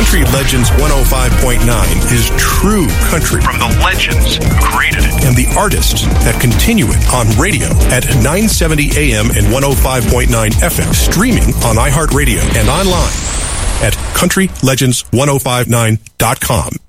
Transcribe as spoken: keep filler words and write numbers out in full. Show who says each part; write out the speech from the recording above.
Speaker 1: Country Legends one oh five point nine is true country from the legends who created it and the artists that continue it on radio at nine seventy A M and one oh five point nine F M, streaming on iHeartRadio and online at country legends ten fifty-nine dot com.